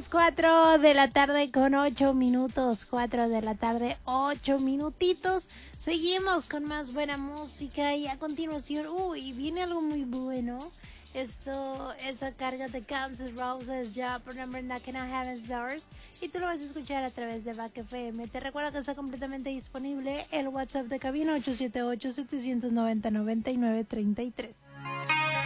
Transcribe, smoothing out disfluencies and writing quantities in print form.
las 4 de la tarde con 8 minutos. 4 de la tarde, 8 minutitos. Seguimos con más buena música y a continuación, viene algo muy bueno. Esto es a cargo de Guns N' Roses, ya por nombre Knockin' on Heaven's Doors, y tú lo vas a escuchar a través de Back FM. Te recuerdo que está completamente disponible el WhatsApp de cabina 878-790-9933.